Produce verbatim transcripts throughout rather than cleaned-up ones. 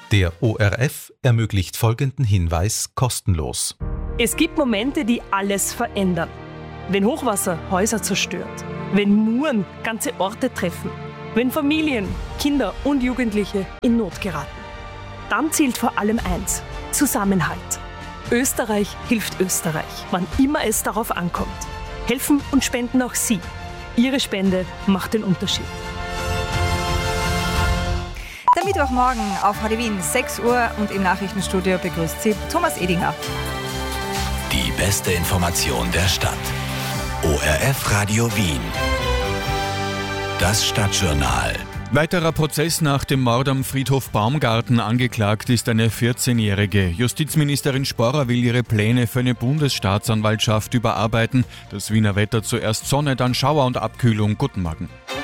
Der O R F ermöglicht folgenden Hinweis kostenlos. Es gibt Momente, die alles verändern. Wenn Hochwasser Häuser zerstört, wenn Muren ganze Orte treffen, wenn Familien, Kinder und Jugendliche in Not geraten. Dann zählt vor allem eins: Zusammenhalt. Österreich hilft Österreich, wann immer es darauf ankommt. Helfen und spenden auch Sie. Ihre Spende macht den Unterschied. Der Mittwochmorgen auf H D Wien, sechs Uhr, und im Nachrichtenstudio begrüßt Sie Thomas Edinger. Die beste Information der Stadt. O R F Radio Wien. Das Stadtjournal. Weiterer Prozess nach dem Mord am Friedhof Baumgarten. Angeklagt ist eine vierzehnjährige. Justizministerin Sporrer will ihre Pläne für eine Bundesstaatsanwaltschaft überarbeiten. Das Wiener Wetter: zuerst Sonne, dann Schauer und Abkühlung. Guten Morgen.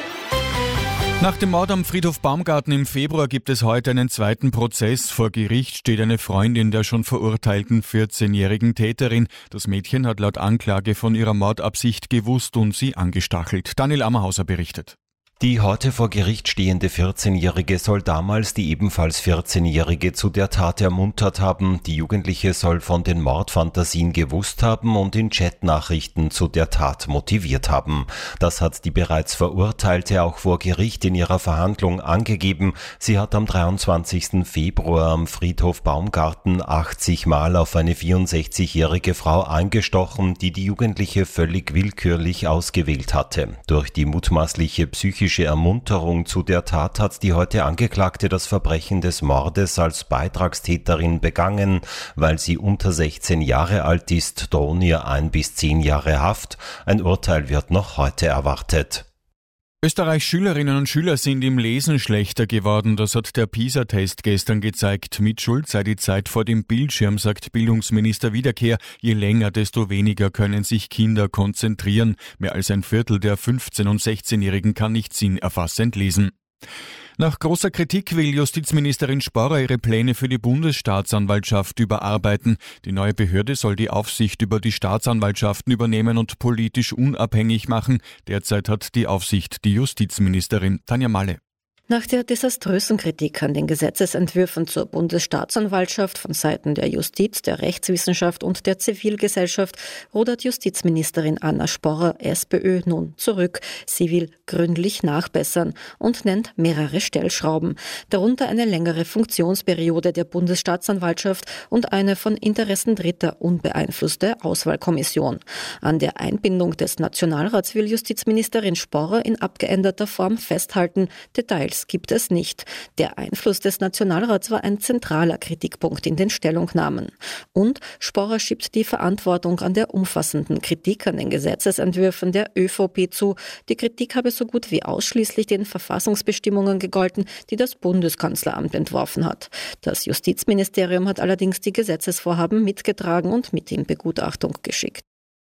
Nach dem Mord am Friedhof Baumgarten im Februar gibt es heute einen zweiten Prozess. Vor Gericht steht eine Freundin der schon verurteilten vierzehnjährigen Täterin. Das Mädchen hat laut Anklage von ihrer Mordabsicht gewusst und sie angestachelt. Daniel Ammerhauser berichtet. Die heute vor Gericht stehende vierzehnjährige soll damals die ebenfalls vierzehnjährige zu der Tat ermuntert haben. Die Jugendliche soll von den Mordfantasien gewusst haben und in Chatnachrichten zu der Tat motiviert haben. Das hat die bereits Verurteilte auch vor Gericht in ihrer Verhandlung angegeben. Sie hat am dreiundzwanzigsten Februar am Friedhof Baumgarten achtzig Mal auf eine vierundsechzigjährige Frau eingestochen, die die Jugendliche völlig willkürlich ausgewählt hatte. Durch die mutmaßliche psychische Ermunterung zu der Tat hat die heute Angeklagte das Verbrechen des Mordes als Beitragstäterin begangen. Weil sie unter sechzehn Jahre alt ist, drohen ihr ein bis zehn Jahre Haft. Ein Urteil wird noch heute erwartet. Österreichs Schülerinnen und Schüler sind im Lesen schlechter geworden. Das hat der PISA-Test gestern gezeigt. Mit Schuld sei die Zeit vor dem Bildschirm, sagt Bildungsminister Wiederkehr. Je länger, desto weniger können sich Kinder konzentrieren. Mehr als ein Viertel der fünfzehn- und sechzehnjährigen kann nicht sinnerfassend lesen. Nach großer Kritik will Justizministerin Sporrer ihre Pläne für die Bundesstaatsanwaltschaft überarbeiten. Die neue Behörde soll die Aufsicht über die Staatsanwaltschaften übernehmen und politisch unabhängig machen. Derzeit hat die Aufsicht die Justizministerin Tanja Malle. Nach der desaströsen Kritik an den Gesetzesentwürfen zur Bundesstaatsanwaltschaft von Seiten der Justiz, der Rechtswissenschaft und der Zivilgesellschaft rudert Justizministerin Anna Sporrer, SPÖ, nun zurück. Sie will gründlich nachbessern und nennt mehrere Stellschrauben, darunter eine längere Funktionsperiode der Bundesstaatsanwaltschaft und eine von Interessen Dritter unbeeinflusste Auswahlkommission. An der Einbindung des Nationalrats will Justizministerin Sporrer in abgeänderter Form festhalten. Details gibt es nicht. Der Einfluss des Nationalrats war ein zentraler Kritikpunkt in den Stellungnahmen. Und Sporrer schiebt die Verantwortung an der umfassenden Kritik an den Gesetzesentwürfen der ÖVP zu. Die Kritik habe so gut wie ausschließlich den Verfassungsbestimmungen gegolten, die das Bundeskanzleramt entworfen hat. Das Justizministerium hat allerdings die Gesetzesvorhaben mitgetragen und mit in Begutachtung geschickt.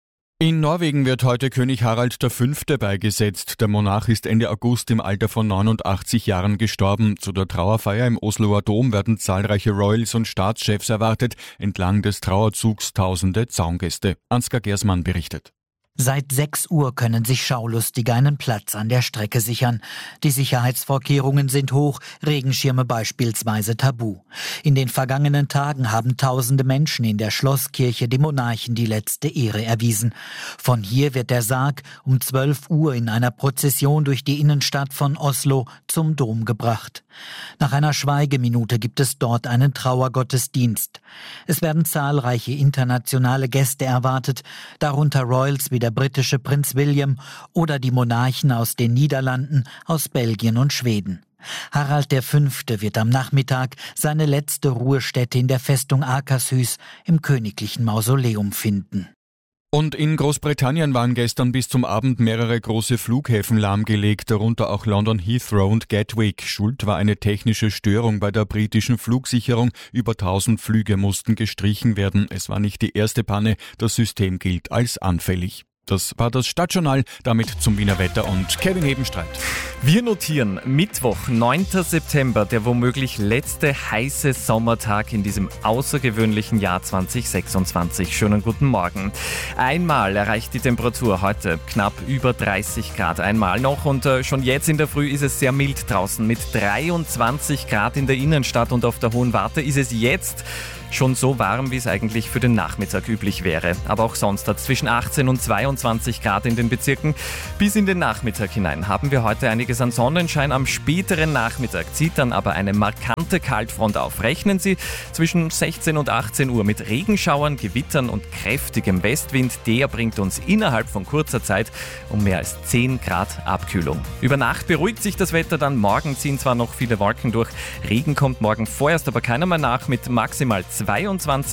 In Norwegen wird heute König Harald der Fünfte beigesetzt. Der Monarch ist Ende August im Alter von neunundachtzig Jahren gestorben. Zu der Trauerfeier im Osloer Dom werden zahlreiche Royals und Staatschefs erwartet. Entlang des Trauerzugs tausende Zaungäste. Ansgar Gersmann berichtet. Seit sechs Uhr können sich Schaulustige einen Platz an der Strecke sichern. Die Sicherheitsvorkehrungen sind hoch, Regenschirme beispielsweise tabu. In den vergangenen Tagen haben tausende Menschen in der Schlosskirche dem Monarchen die letzte Ehre erwiesen. Von hier wird der Sarg um zwölf Uhr in einer Prozession durch die Innenstadt von Oslo zum Dom gebracht. Nach einer Schweigeminute gibt es dort einen Trauergottesdienst. Es werden zahlreiche internationale Gäste erwartet, darunter Royals wie der britische Prinz William oder die Monarchen aus den Niederlanden, aus Belgien und Schweden. Harald der Fünfte wird am Nachmittag seine letzte Ruhestätte in der Festung Akershus im königlichen Mausoleum finden. Und in Großbritannien waren gestern bis zum Abend mehrere große Flughäfen lahmgelegt, darunter auch London Heathrow und Gatwick. Schuld war eine technische Störung bei der britischen Flugsicherung. Über tausend Flüge mussten gestrichen werden. Es war nicht die erste Panne. Das System gilt als anfällig. Das war das Stadtjournal, damit zum Wiener Wetter und Kevin Hebenstreit. Wir notieren Mittwoch, neunter September, der womöglich letzte heiße Sommertag in diesem außergewöhnlichen Jahr zwanzig sechsundzwanzig. Schönen guten Morgen. Einmal erreicht die Temperatur heute knapp über dreißig Grad. Einmal noch und äh, schon jetzt in der Früh ist es sehr mild draußen. Mit dreiundzwanzig Grad in der Innenstadt und auf der Hohen Warte ist es jetzt schon so warm, wie es eigentlich für den Nachmittag üblich wäre. Aber auch sonst hat es zwischen achtzehn und zweiundzwanzig Grad in den Bezirken. Bis in den Nachmittag hinein haben wir heute einiges an Sonnenschein. Am späteren Nachmittag zieht dann aber eine markante Kaltfront auf. Rechnen Sie zwischen sechzehn und achtzehn Uhr mit Regenschauern, Gewittern und kräftigem Westwind. Der bringt uns innerhalb von kurzer Zeit um mehr als zehn Grad Abkühlung. Über Nacht beruhigt sich das Wetter dann. Morgen ziehen zwar noch viele Wolken durch. Regen kommt morgen vorerst aber keiner mehr nach mit maximal zweiundzwanzig